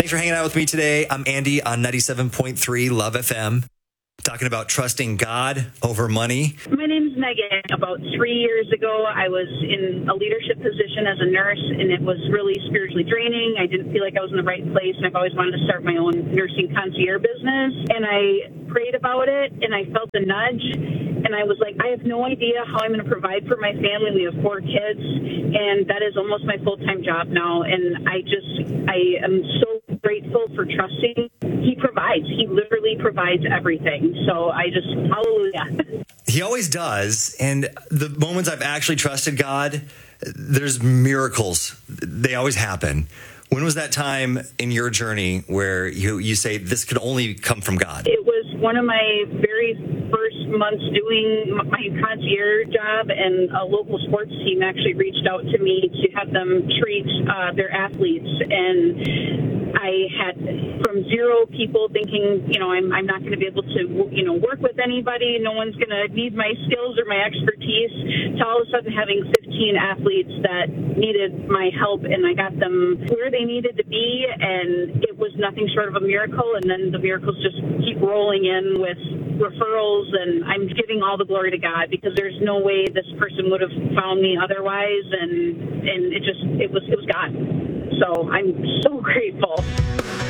Thanks for hanging out with me today. I'm Andy on 97.3 Love FM, talking about trusting God over money. My name's Megan. About 3 years ago, I was in a leadership position as a nurse, and it was really spiritually draining. I didn't feel like I was in the right place, and I've always wanted to start my own nursing concierge business. And I prayed about it, and I felt a nudge, and I was like, I have no idea how I'm going to provide for my family. We have 4 kids, and that is almost my full-time job now. And I am so grateful for trusting. He provides. He literally provides everything. So hallelujah. He always does. And the moments I've actually trusted God, there's miracles. They always happen. When was that time in your journey where you say this could only come from God? It was one of my very first months doing my concierge job, and a local sports team actually reached out to me to have them treat their athletes. And I had from 0 people thinking, I'm not going to be able to, work with anybody. No one's going to need my skills or my expertise, to all of a sudden having 15 athletes that needed my help, and I got them where they needed to be, and it was nothing short of a miracle. And then the miracles just keep rolling in with referrals, and I'm giving all the glory to God, because there's no way this person would have found me otherwise, and it was God. So I'm so grateful.